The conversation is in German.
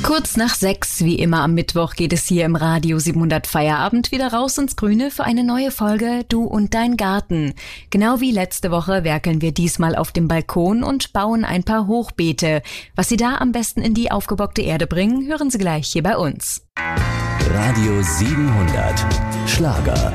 Kurz nach 6, wie immer am Mittwoch, geht es hier im Radio 700 Feierabend wieder raus ins Grüne für eine neue Folge Du und dein Garten. Genau wie letzte Woche werkeln wir diesmal auf dem Balkon und bauen ein paar Hochbeete. Was Sie da am besten in die aufgebockte Erde bringen, hören Sie gleich hier bei uns. Radio 700 Schlager.